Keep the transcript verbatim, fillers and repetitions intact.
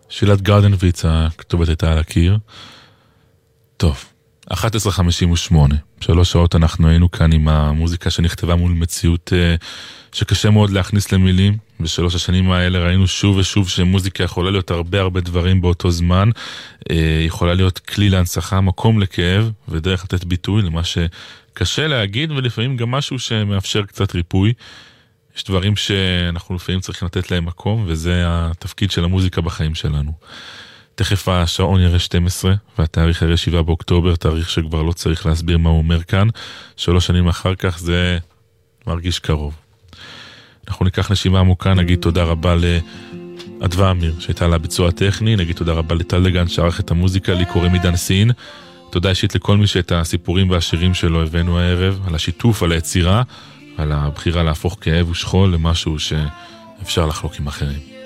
שילת גרדנוויץ, הכתובת הייתה על הקיר. טוב, אחת עשרה חמישים ושמונה. שלוש שעות אנחנו היינו כאן עם המוזיקה שנכתבה מול מציאות שקשה מאוד להכניס למילים. בשלוש השנים האלה ראינו שוב ושוב שמוזיקה יכולה להיות הרבה הרבה דברים באותו זמן. יכולה להיות כלי להנצחה, מקום לכאב, ודרך לתת ביטוי למה שקשה להגיד, ולפעמים גם משהו שמאפשר קצת ריפוי. יש דברים שאנחנו לפעמים צריכים לתת להם מקום, וזה התפקיד של המוזיקה בחיים שלנו. תכף השעון יראה שתים עשרה, והתאריך יראה שבעה באוקטובר, תאריך שכבר לא צריך להסביר מה הוא אומר כאן. שלוש שנים אחר כך זה מרגיש קרוב. אנחנו ניקח נשימה עמוקה, נגיד תודה רבה לאדווה אמיר, שהייתה לה ביצוע טכני, נגיד תודה רבה לטל דגן שערך את המוזיקה, לי קוראים עידן סין. תודה אישית לכל מי שאת הסיפורים והשירים שלו הבאנו הערב, על השיתוף, על היצירה, על הבחירה להפוך כאב ושכול למשהו שאפשר לחלוק עם אחרים.